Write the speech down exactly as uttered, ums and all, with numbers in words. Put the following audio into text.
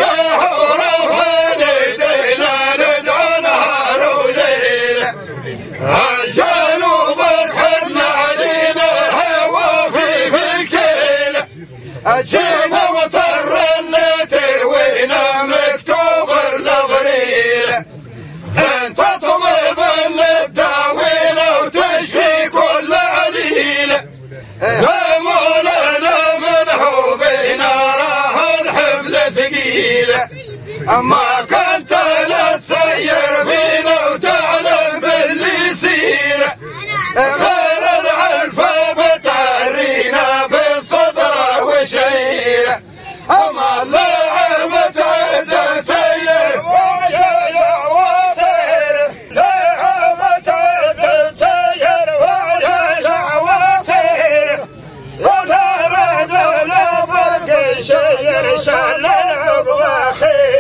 شهور وندينا ندعو نهار وليل عشان وبرحن علينا الهوى في في الكيل جينا مطر اللي تروينا مكتوب الغريل انت طبيب اللي تداوينا وتشفي كل عليل يا مولانا منحوبين راه الحمل ثقيل اما كنت لا تسير فينا وتعلم باللي يصير غير العلفة بتعرينا بالصدر وشعير اما اللعب تعد تير وعيا وطير لعب تعد تير وعيا وطير ولا رد لا بقي شير شير